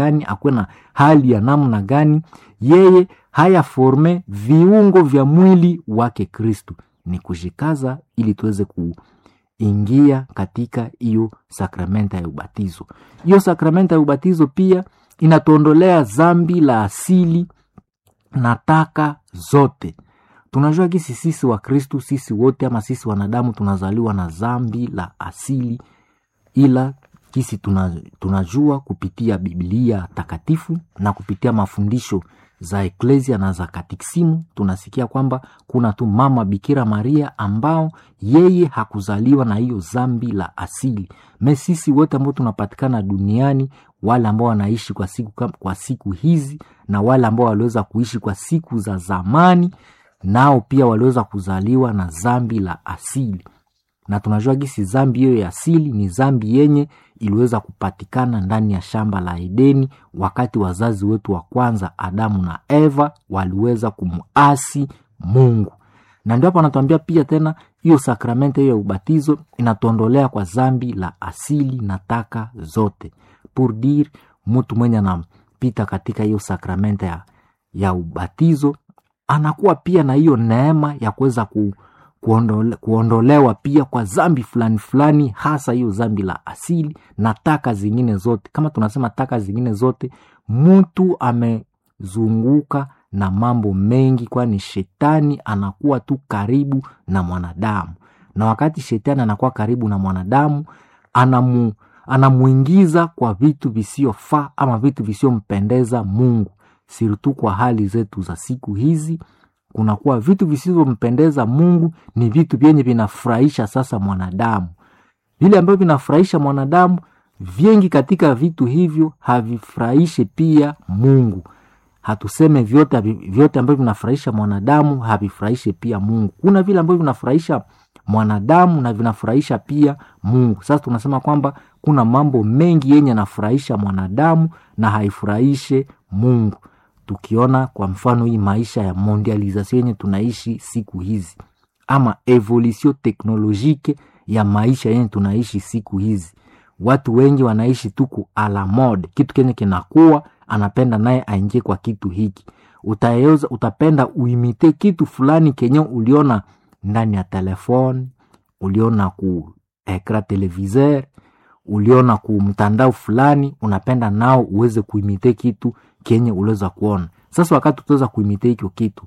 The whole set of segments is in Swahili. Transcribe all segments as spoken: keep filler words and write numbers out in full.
gani, akuwe na hali ya namna gani, yeye haya forme viungo vya mwili wake Kristo. Ni kujikaza ili tuweze kuingia katika hiyo sakramenta ya ubatizo. Hiyo sakramenta ya ubatizo pia inatuondolea zambi la asili na taka zote. Tunajua kisi sisi wa Kristo, sisi wote ama sisi wanadamu tunazaliwa na zambi la asili, ila kisi tunajua kupitia Biblia takatifu na kupitia mafundisho za Eklesia na za katikisimu, tunasikia kwamba kuna tu mama Bikira Maria ambao yeye hakuzaliwa na hiyo zambi la asili. Me sisi wote ambao tunapatikana duniani, wale ambao wanaishi kwa siku, kwa siku hizi na wale ambao waliweza kuishi kwa siku za zamani, nao pia waliweza kuzaliwa na zambi la asili. Na tunajua gisi zambi hiyo ya asili ni zambi yenye iliweza kupatikana ndani ya shamba la Edeni, wakati wazazi wetu wa kwanza Adamu na Eva waliweza kumuasi Mungu. Na ndio hapa anatuambia pia tena hiyo sakramenta hiyo ya ubatizo inatuondolea kwa zambi la asili na taka zote. Pour dire, mtu mwenye anapita katika hiyo sakramenta ya, ya ubatizo anakuwa pia na hiyo neema ya kuweza ku Kuondole, kuondolewa pia kwa zambi fulani fulani, hasa hiyo zambi la asili na taka zingine zote. Kama tunasema taka zingine zote, mtu amezunguka na mambo mengi, kwani shetani anakuwa tu karibu na mwanadamu. Na wakati shetani anakuwa karibu na mwanadamu, anamu, anamuingiza kwa vitu visiofaa ama vitu visiompendeza Mungu. Siritu kwa hali zetu za siku hizi, kunakuwa vitu visivyompendeza Mungu, ni vitu vyenye vinafurahisha sasa mwanadamu. Vile ambavyo vinafurahisha mwanadamu, vingi katika vitu hivyo havifurahishe pia Mungu. Hatuseme vyote vyote ambavyo vinafurahisha mwanadamu havifurahishe pia Mungu. Kuna vile ambavyo vinafurahisha mwanadamu na vinafurahisha pia Mungu. Sasa tunasema kwamba kuna mambo mengi yenye yanafurahisha mwanadamu na haifurahishe Mungu. Tukiona kwa mfano hii maisha ya mondialization yenye tunaishi siku hizi, ama evolution teknolojike ya maisha yenye tunaishi siku hizi, watu wengi wanaishi tuku ala mode. Kitu kenye kinakuwa anapenda naye aingie kwa kitu hiki. Utaeza, utapenda uimite kitu fulani kenye uliona ndani ya telefone, uliona ku ekra televiseur, uliona ku mtandao fulani, unapenda nao uweze kuimite kitu kenye uliweza kuona. Sasa wakati utaweza kuimite hicho kitu,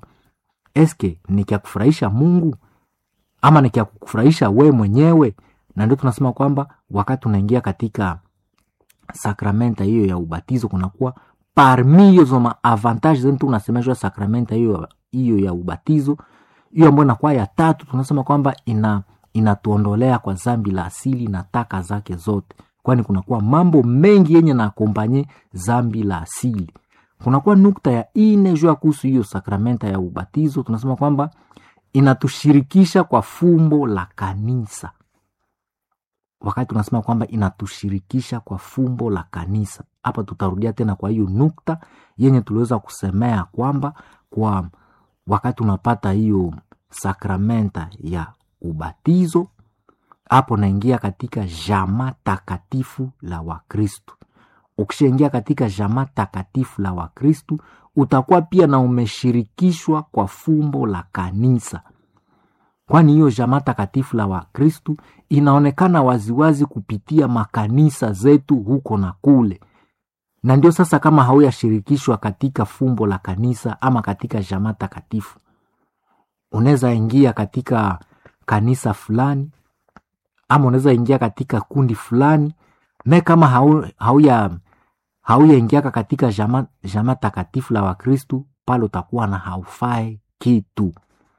eske ni kia kufurahisha Mungu ama ni kia kufurahisha we mwenyewe? Na ndio tunasema kwamba wakati unaingia katika sakramenta hiyo ya ubatizo, kunakuwa parmi hizo ma avantage zetu tunasemeshwa sakramenta hiyo hiyo ya ubatizo, hiyo ambayo inakuwa ya tatu, tunasema kwamba ina inatuondolea kwa zambi la asili na taka zake zote. Kwani kunakuwa mambo mengi yenye na akompanye zambi la asili. Kunakuwa nukta ya ine jua kuhusu hiyo sakramenta ya ubatizo, tunasema kwamba inatushirikisha kwa fumbo la kanisa. Wakati tunasema kwamba inatushirikisha kwa fumbo la kanisa, hapa tutarudia tena kwa hiyo nukta yenye tuliweza kusemea kwamba kwa wakati unapata hiyo sakramenta ya ubatizo, hapo naingia katika jamaa takatifu la Wakristo. Ukishaingia katika jamaa takatifu la Wakristo, utakuwa pia na umeshirikishwa kwa fumbo la kanisa. Kwani hiyo jamaa takatifu la Wakristo inaonekana waziwazi kupitia makanisa zetu huko na kule. Na ndio sasa kama hauyashirikishwa katika fumbo la kanisa ama katika jamaa takatifu, unaweza ingia katika kanisa fulani ama unaweza ingia katika kundi fulani, me kama hau, hauya hauya ingia katika jamaa jamaa takatifu la Wakristo, pale utakuwa na haufai kitu.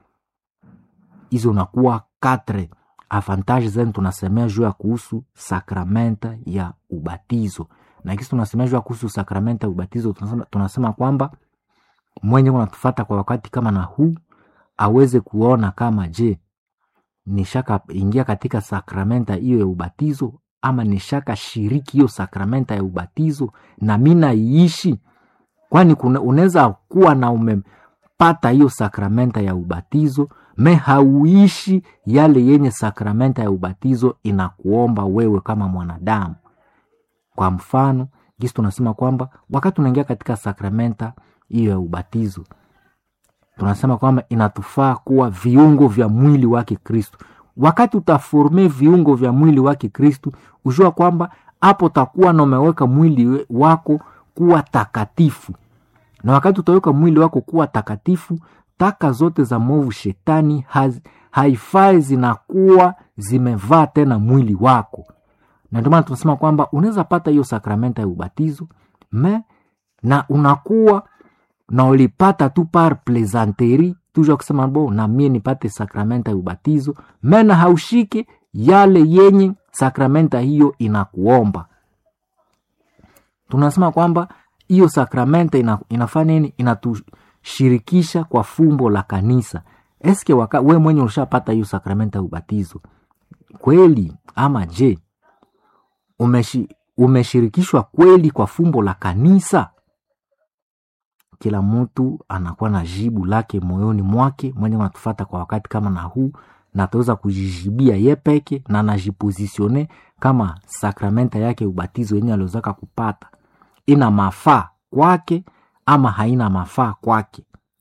Hizo unakuwa katre avantage zen tunasemea juu ya kuhusu sakramenta ya ubatizo. Na kisi tunasemea juu ya kuhusu sakramenta ya ubatizo, tunasema, tunasema kwamba mwenye unatufuata kwa wakati kama na huu aweze kuona kama je, nishaka ingia katika sakramenta hiyo ya ubatizo ama nishaka shiriki hiyo sakramenta ya ubatizo na mina iishi. Kwani unaweza kuwa na umepata hiyo sakramenta ya ubatizo me hauishi yale yenye sakramenta ya ubatizo inakuomba wewe kama mwanadamu. Kwa mfano, Gisi tunasema kwamba wakati tunaingia katika sakramenta hiyo ya ubatizo, tunasema kwamba inatufaa kuwa viungo vya mwili wake Kristo. Wakati utaforme viungo vya mwili wake Kristo, ujua kwamba hapo takuwa na umeweka mwili wako kuwa takatifu. Na wakati utaweka mwili wako kuwa takatifu, taka zote za mwovu shetani haifai zinakuwa zimevaa tena mwili wako. Na ndio maana tunasema kwamba unaweza pata hiyo sakramenta ya ubatizo me na unakuwa na ulipata tu par plaisanterie, tujua kusema bo na mie nipate sakramenta ya ubatizo, me na haushike yale yenye sakramenta hiyo inakuomba. Tunasema kwamba hiyo sakramenta ina, inafanya nini? Inatushirikisha kwa fumbo la kanisa. Eske waka, we mwenye ushapata hiyo sakramenta ya ubatizo kweli ama je? Umeshi, umeshirikishwa kweli kwa fumbo la kanisa? Kila mtu anakuwa na jibu lake moyoni mwake, mwenye anatufuata kwa wakati kama na huu, na ataweza kujijibia yeye peke na anajipositione kama sakramenta yake ubatizo yenye aliozaka kupata ina mafaa kwake ama haina mafaa kwake.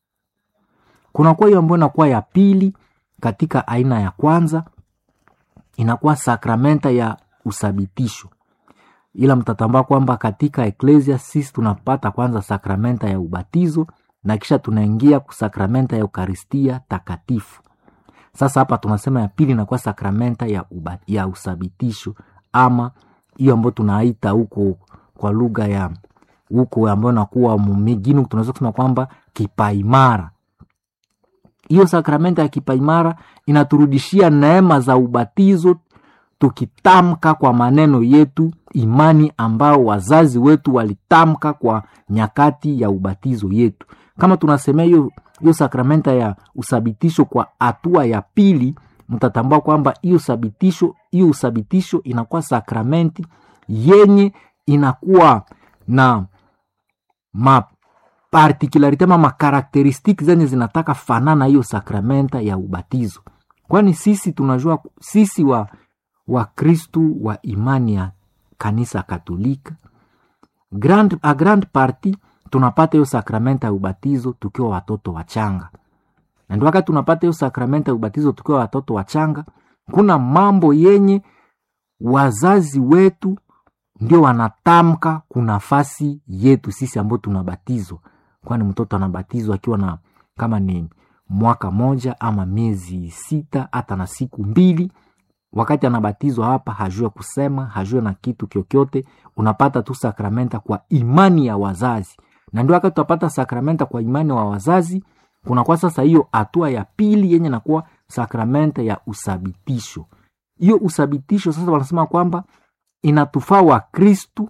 Kuna kwa hiyo ambayo inakuwa ya pili katika aina ya kwanza, inakuwa sakramenta ya usabitisho. Ila mtatambua kwamba katika eklesia sisi tunapata kwanza sakramenta ya ubatizo na kisha tunaingia ku sakramenta ya Eukaristia takatifu. Sasa hapa tunasema ya pili inakuwa sakramenta ya, uba, ya usabitisho, ama hiyo ambayo tunaita huko kwa lugha ya huko ambayo inakuwa mumigino, tunaweza kusema kwamba kipaimara. Hiyo sakramenta ya kipaimara inaturudishia neema za ubatizo tukitamka kwa maneno yetu imani ambao wazazi wetu walitamka kwa nyakati ya ubatizo yetu. Kama tunasemea hiyo hiyo sakramenta ya usabitisho kwa hatua ya pili, mtatambua kwamba hiyo usabitisho hiyo usabitisho inakuwa sakramenti yenye inakuwa na ma particularity ama ma karakteristiki zenye zinataka fanana hiyo sakramenta ya ubatizo. Kwani sisi tunajua sisi wa wa Kristu wa imani ya kanisa Katolika, grand a grand party tunapata hiyo sakramenta ya ubatizo tukiwa watoto wachanga. Na ndio wakati tunapata hiyo sakramenta ya ubatizo tukiwa watoto wachanga, kuna mambo yenye wazazi wetu ndio wanatamka kuna nafasi yetu sisi ambao tunabatizwa. Kwani mtoto anabatizwa akiwa na kama ni mwaka moja ama miezi sita hata na siku mbili. Wakati anabatizwa hapa hajue kusema, hajue na kitu kyokyote, unapata tu sakramenta kwa imani ya wazazi. Na ndio wakati utapata sakramenta kwa imani wa wazazi, kuna kwa sasa hiyo hatua ya pili yenye nakuwa sakramenta ya usabitisho. Hiyo usabitisho sasa wanasema kwamba inatufaa wa Kristu,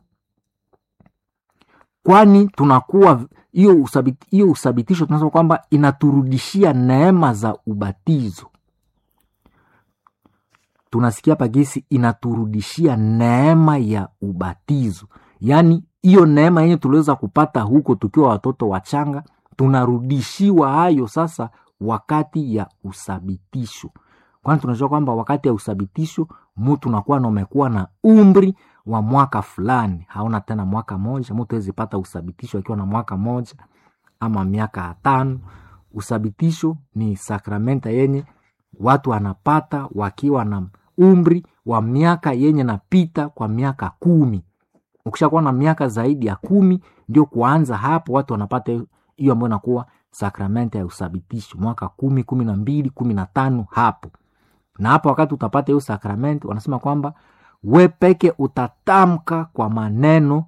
kwani tunakuwa hiyo usabit, hiyo usabitisho tunasema kwamba inaturudishia neema za ubatizo. Tunasikia pagesi inaturudishia neema ya ubatizo. Yaani hiyo neema yenye tuliweza kupata huko tukiwa watoto wachanga, tunarudishiwa hayo sasa wakati ya usabitisho. Kwani tunajua kwamba wakati ya usabitisho mtu nakuwa na umekuwa na umri wa mwaka fulani, haona tena mwaka moja. Mtu hawezi pata usabitisho akiwa na mwaka moja ama miaka tano. Usabitisho ni sakramenta yenye watu wanapata wakiwa na umri wa miaka yenye napita kwa miaka kumi. Ukishakuwa na miaka zaidi ya kumi, ndio kuanza hapo watu wanapata hiyo ambayo inakuwa sakramenta ya usabitisho, mwaka kumi, kumi na mbili, kumi na tano hapo. Na hapo wakati utapata hiyo sakramenti, wanasema kwamba we peke utatamka kwa maneno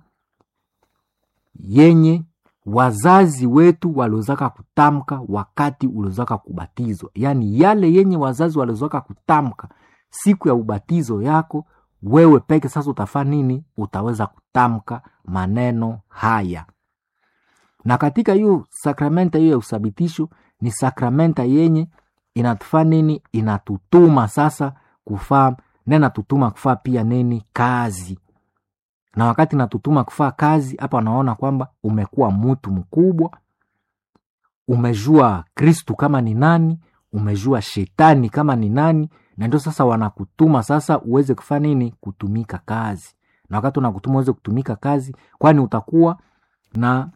yenye wazazi wetu waliozaka kutamka wakati uliozaka kubatizwa. Yaani yale yenye wazazi waliozaka kutamka siku ya ubatizo yako, wewe peke sasa utafanya nini? Utaweza kutamka maneno haya. Na katika hiyo sakramenta hiyo ya usabitisho ni sakramenta yenye inatufanya nini? Inatutuma sasa kufaa, nena tutuma kufaa pia nini? Kazi. Na wakati natutuma kufaa kazi, hapa naona kwamba umekuwa mtu mkubwa, umejua Kristu kama ni nani, umejua shetani kama ni nani, na ndio sasa wanakutuma sasa uweze kufanya nini? Kutumika kazi. na wakati unakutuma uweze kutumika kazi, kwani utakuwa na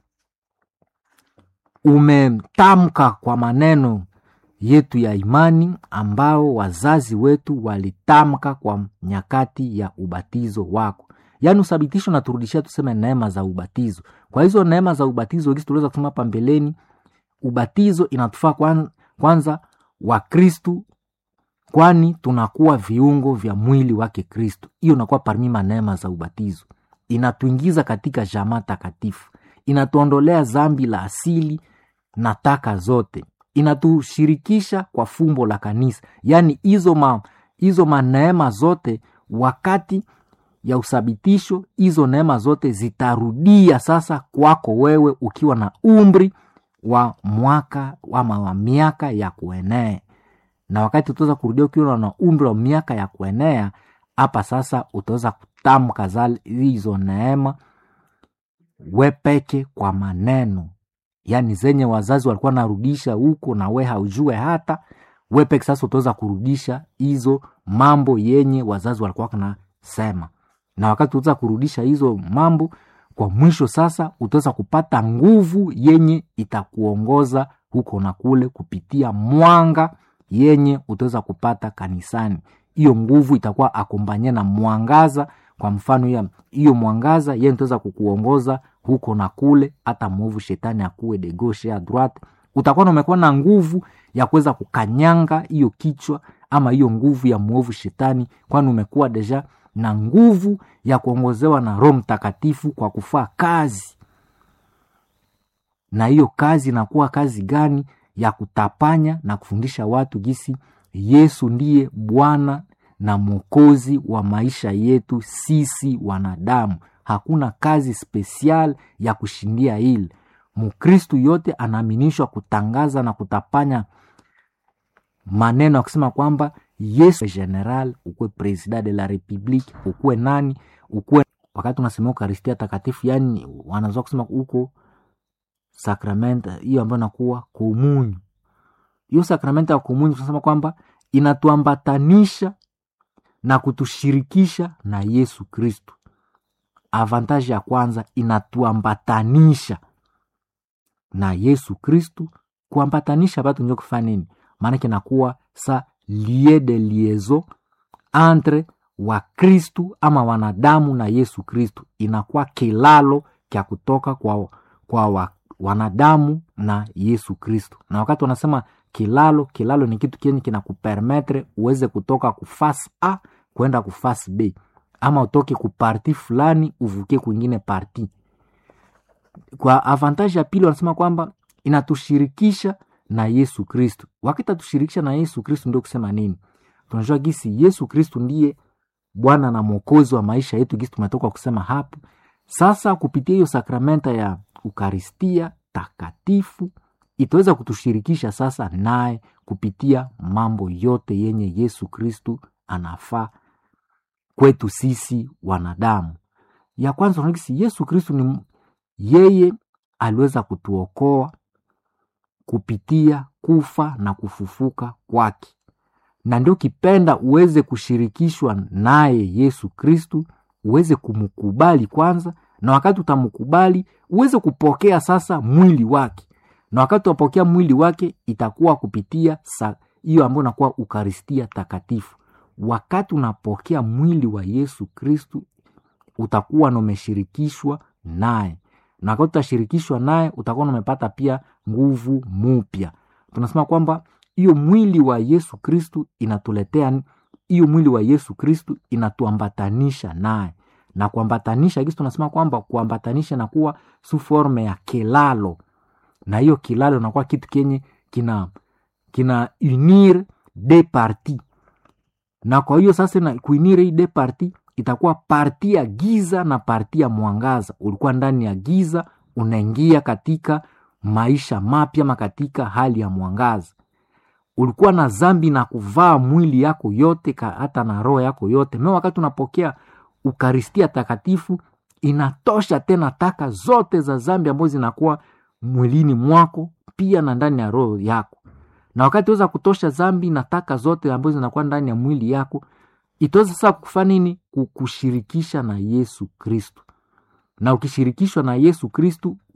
umetamka kwa maneno yetu ya imani ambao wazazi wetu walitamka kwa nyakati ya ubatizo wako. Yaani usabitisho na turudishia tuseme neema za ubatizo. Kwa hizo neema za ubatizo hizi tuliweza kusema hapa mbeleni, ubatizo inatufaa kwanza, kwanza wa Kristu, kwani tunakuwa viungo vya mwili wake Kristu. Hiyo inakuwa parmi neema za ubatizo. Inatuingiza katika jamaa takatifu. Inatuondolea dhambi la asili na taka zote. Inatushirikisha kwa fumbo la kanisa. Yaani hizo ma hizo maneema zote wakati ya usabitisho, hizo neema zote zitarudia sasa kwako wewe ukiwa na umri wa mwaka ama wa miaka ya kuenea. Na wakati utaweza kurudia ukiwa na umri wa miaka ya kuenea, hapa sasa utaweza kutamka zali hizo neema wepeke kwa maneno. Yaani zenye wazazi walikuwa narudisha huko na we haujue hata, wepeke sasa utaweza kurudisha hizo mambo yenye wazazi walikuwa nasema. Na wakati utaweza kurudisha hizo mambo, kwa mwisho sasa utaweza kupata nguvu yenye itakuongoza huko na kule kupitia mwanga yenye utaweza kupata kanisani. Hiyo nguvu itakuwa akombanye na mwangaza. Kwa mfano ya hiyo mwangaza yenye utaweza kukuongoza huko na kule, hata mwovu shetani akuwe de gauche ya droite, utakuwa umekuwa na nguvu ya kuweza kukanyanga hiyo kichwa ama hiyo nguvu ya mwovu shetani, kwani umekuwa deja na nguvu ya kuongozewa na Roho Mtakatifu kwa kufaa kazi. Na hiyo kazi inakuwa kazi gani? Ya kutapanya na kufundisha watu gisi Yesu ndiye Bwana na Mwokozi wa maisha yetu sisi wanadamu. Hakuna kazi special ya kushindia hili. Mkristo yote anaaminishwa kutangaza na kutapanya maneno ya kusema kwamba Yesu general, ukue president de la republique, ukue nani, ukue wakati unasema Eucharistia takatifu, yani wanaanza kusema huko sakramenta hiyo ambayo inakuwa komunyo. Hiyo sakramenta ya komunyo tunasema kwamba inatuambatanisha na kutushirikisha na Yesu Kristo. Avantage ya kwanza, inatuambatanisha na Yesu Kristo. Kuambatanisha watu ndio kufanya nini? Maana kinakuwa sa lieu de liaison entre wa Kristo ama wanadamu na Yesu Kristo. Inakuwa kilalo kia kutoka kwa kwa wa, wanadamu na Yesu Kristo. Na wakati wanasema kilalo, kilalo ni kitu kenye kinakupermettre uweze kutoka ku face A kwenda ku face B, ama utoke ku parti fulani uvuke kwingine parti. Kwa avantage ya pili wanasema kwamba inatushirikisha na Yesu Kristo. Wakati tushirikisha na Yesu Kristo ndio kusema nini? Tunajua gisi Yesu Kristo ndiye Bwana na Mwokozi wa maisha yetu, gisi tumetoka kusema hapo. Sasa kupitia hiyo sakramenta ya Eucharistia takatifu itaweza kutushirikisha sasa naye kupitia mambo yote yenye Yesu Kristo anafaa kwetu sisi wanadamu. Ya kwanza tunagisi Yesu Kristo ni yeye aliweza kutuokoa kupitia kufa na kufufuka kwake. Na ndio kipenda uweze kushirikishwa naye Yesu Kristo, uweze kumkubali kwanza, na wakati utamkubali uweze kupokea sasa mwili wake. Na wakati utapokea mwili wake itakuwa kupitia hiyo ambayo inakuwa Eucharistia takatifu. Wakati unapokea mwili wa Yesu Kristo utakuwa umeshirikishwa naye. Na wakati utashirikishwa naye utakuwa umepata pia nguvu mpya. Tunasema kwamba hiyo mwili wa Yesu Kristo inatuletea, hiyo mwili wa Yesu Kristo inatuambatanisha naye. Na kuambatanisha hizo tunasema kwamba kuambatanisha na kuwa su forme ya kilalo. Na hiyo kilalo inakuwa kitu kenye kina kina unir de parti. Na kwa hiyo sasa na kuinire de parti itakuwa parti ya giza na parti ya mwangaza. Ulikuwa ndani ya giza, unaingia katika maisha mapya ama katika hali ya mwangaza. Ulikuwa na dhambi na kuvaa mwili yako yote hata na roho yako yote. Na wakati unapokea Eucharistia takatifu inatosha tena taka zote za dhambi ambazo zinakuwa mwilini mwako pia na ndani ya roho yako. Na wakati uweza kutosha dhambi na taka zote ambazo zinakuwa ndani ya mwili yako, itaweza sasa kufanya nini? Kukushirikisha na Yesu Kristu, na ukishirikishwa na Yesu Kristu